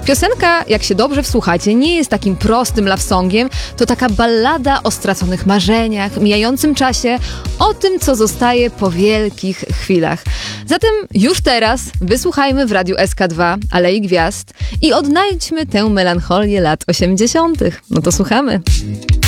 Piosenka, jak się dobrze wsłuchacie, nie jest takim prostym love songiem, to taka ballada o straconych marzeniach, mijającym czasie, o tym, co zostaje po wielkich chwilach. Zatem już teraz wysłuchajmy w Radiu SK2 Alei Gwiazd i odnajdźmy tę melancholię lat 80. No to słuchamy.